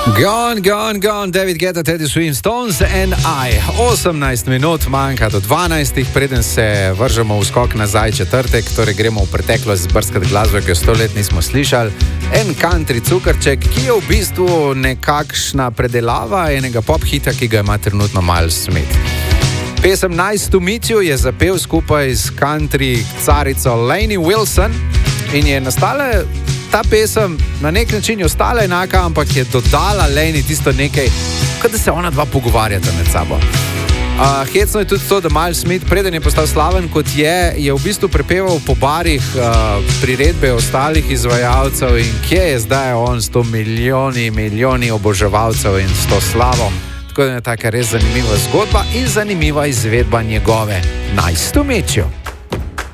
Gone, David Guetta, Teddy Swims, Stones and I. 18 minut manjka do 12, preden se vržemo v skok nazaj četrtek, torej gremo v preteklost zbrskati glasbo, ki jo 100 let nismo slišali. En country cukrček, ki je v bistvu nekakšna predelava enega pop hita, ki ga ima trenutno Miles Smith. Pesem Nice to Meet You je zapel skupaj s country carico Lainey Wilson in je nastala. Ta pesem na nek način je ostala enaka, ampak je dodala Lainey tisto nekaj, kot da se ona dva pogovarjata med sabo. Hecno je tudi to, da Miles Smith, preden je postal slaven kot je v bistvu prepeval po barih priredbe ostalih izvajalcev in kje je zdaj on s to milijoni oboževalcev in s to slavo. Tako da je taka res zanimiva zgodba in zanimiva izvedba njegove Nice to Meet You.